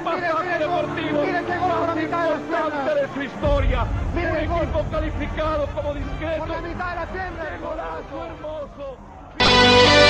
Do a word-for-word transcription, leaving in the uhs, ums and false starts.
pasaje deportivo más importante de su historia. Un equipo calificado como discreto. ¡Qué golazo hermoso!